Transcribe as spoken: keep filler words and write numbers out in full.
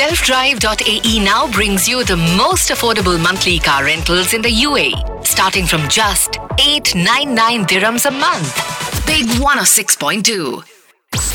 self drive dot a e now brings you the most affordable monthly car rentals in the U A E, starting from just eight hundred ninety-nine dirhams a month. Big one oh six point two.